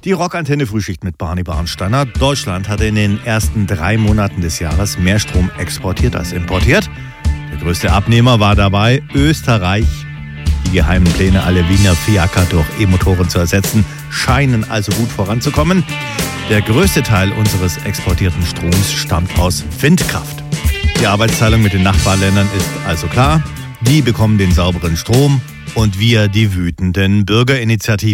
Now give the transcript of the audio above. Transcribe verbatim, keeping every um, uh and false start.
Die Rockantenne Frühschicht mit Barney Barnsteiner. Deutschland hatte in den ersten drei Monaten des Jahres mehr Strom exportiert als importiert. Der größte Abnehmer war dabei Österreich. Die geheimen Pläne, alle Wiener Fiaker durch E-Motoren zu ersetzen, scheinen also gut voranzukommen. Der größte Teil unseres exportierten Stroms stammt aus Windkraft. Die Arbeitsteilung mit den Nachbarländern ist also klar. Die bekommen den sauberen Strom und wir die wütenden Bürgerinitiativen.